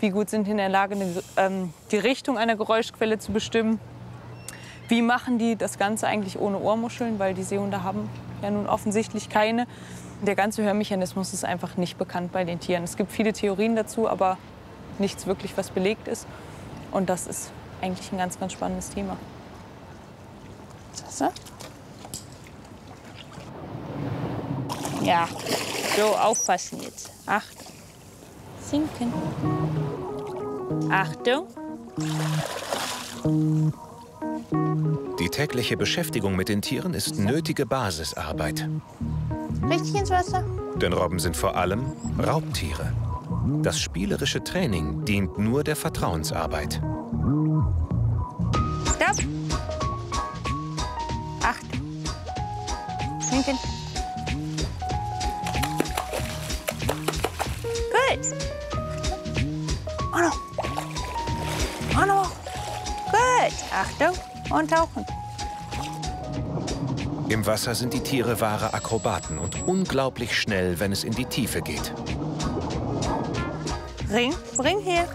Wie gut sind die in der Lage, die Richtung einer Geräuschquelle zu bestimmen? Wie machen die das Ganze eigentlich ohne Ohrmuscheln? Weil die Seehunde haben ja nun offensichtlich keine. Der ganze Hörmechanismus ist einfach nicht bekannt bei den Tieren. Es gibt viele Theorien dazu, aber nichts wirklich, was belegt ist. Und das ist eigentlich ein ganz, ganz spannendes Thema. So. Ja, so aufpassen jetzt. Achtung. Sinken. Achtung. Die tägliche Beschäftigung mit den Tieren ist nötige Basisarbeit. Richtig ins Wasser. Denn Robben sind vor allem Raubtiere. Das spielerische Training dient nur der Vertrauensarbeit. Stopp. Achtung. Sinken. Gut. Oh no. Oh no. Gut. Achtung. Und tauchen. Im Wasser sind die Tiere wahre Akrobaten und unglaublich schnell, wenn es in die Tiefe geht. Ring, bring her.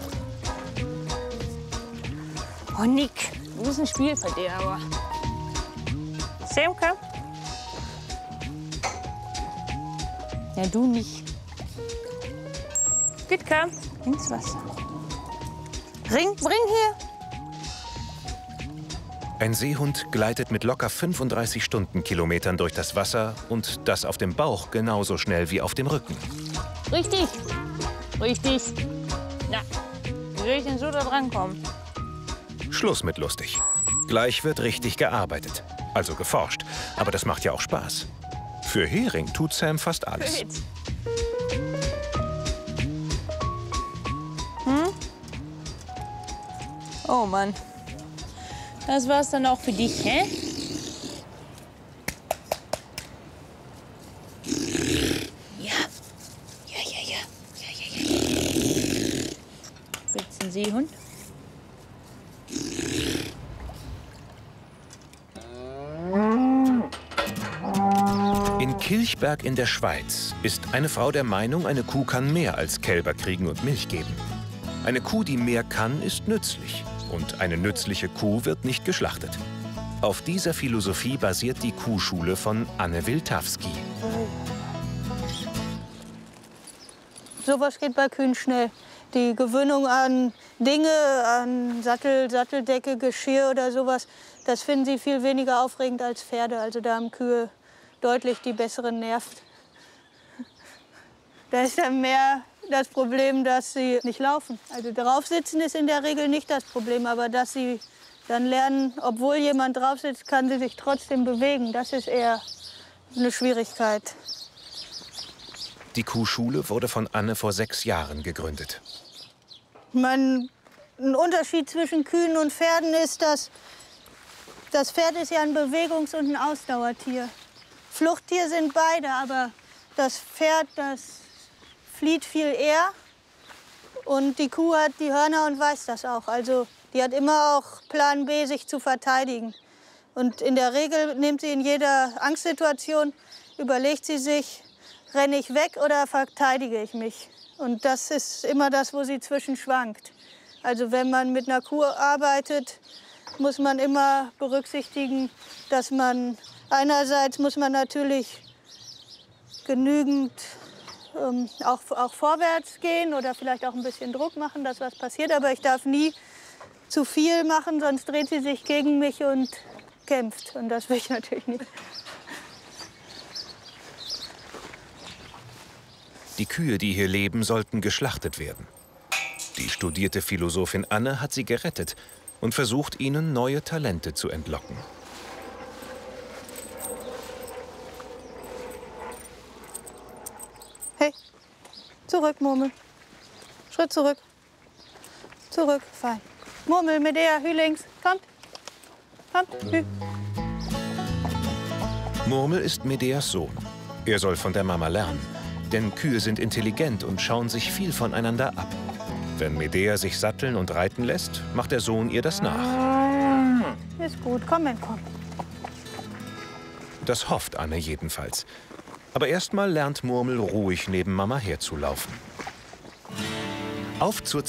Oh, Nick, du bist ein Spielverderber. Sam, komm. Ja, du nicht. Gut, komm. Ins Wasser. Ring, bring her. Ein Seehund gleitet mit locker 35 Stundenkilometern durch das Wasser und das auf dem Bauch genauso schnell wie auf dem Rücken. Richtig. Richtig. Na, wie soll ich denn so da drankommen? Schluss mit lustig. Gleich wird richtig gearbeitet, also geforscht. Aber das macht ja auch Spaß. Für Hering tut Sam fast alles. Gut. Hm? Oh Mann. Das war's dann auch für dich, hä? Ja. Ja. Willst du einen Seehund? In Kilchberg in der Schweiz ist eine Frau der Meinung, eine Kuh kann mehr als Kälber kriegen und Milch geben. Eine Kuh, die mehr kann, ist nützlich. Und eine nützliche Kuh wird nicht geschlachtet. Auf dieser Philosophie basiert die Kuhschule von Anne Wiltawski. Sowas geht bei Kühen schnell. Die Gewöhnung an Dinge, an Satteldecke, Geschirr oder sowas, das finden sie viel weniger aufregend als Pferde. Also da haben Kühe deutlich die besseren Nerven. Da ist dann mehr das Problem, dass sie nicht laufen. Also drauf sitzen ist in der Regel nicht das Problem, aber dass sie dann lernen, obwohl jemand drauf sitzt, kann sie sich trotzdem bewegen. Das ist eher eine Schwierigkeit. Die Kuhschule wurde von Anne vor 6 Jahren gegründet. Ein Unterschied zwischen Kühen und Pferden ist, dass das Pferd ist ja ein Bewegungs- und ein Ausdauertier. Fluchttier sind beide, aber das Pferd, das flieht viel eher und die Kuh hat die Hörner und weiß das auch. Also die hat immer auch Plan B, sich zu verteidigen. Und in der Regel nimmt sie in jeder Angstsituation, überlegt sie sich, renne ich weg oder verteidige ich mich. Und das ist immer das, wo sie zwischen schwankt. Also wenn man mit einer Kuh arbeitet, muss man immer berücksichtigen, dass man einerseits muss man natürlich genügend auch vorwärts gehen oder vielleicht auch ein bisschen Druck machen, dass was passiert. Aber ich darf nie zu viel machen, sonst dreht sie sich gegen mich und kämpft. Und das will ich natürlich nicht. Die Kühe, die hier leben, sollten geschlachtet werden. Die studierte Philosophin Anne hat sie gerettet und versucht, ihnen neue Talente zu entlocken. Hey, zurück, Murmel. Schritt zurück. Zurück, fein. Murmel, Medea, Hü links. Kommt. Kommt, Hü. Murmel ist Medeas Sohn. Er soll von der Mama lernen. Denn Kühe sind intelligent und schauen sich viel voneinander ab. Wenn Medea sich satteln und reiten lässt, macht der Sohn ihr das nach. Ist gut, komm, komm. Das hofft Anne jedenfalls. Aber erstmal lernt Murmel ruhig neben Mama herzulaufen. Auf zur